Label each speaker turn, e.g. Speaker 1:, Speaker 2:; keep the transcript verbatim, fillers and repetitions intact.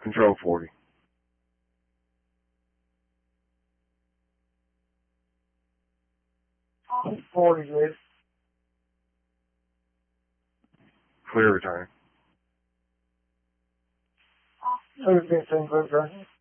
Speaker 1: Control forty.
Speaker 2: forty, dude.
Speaker 1: Clear return.
Speaker 2: Who's fifteen foot, bro?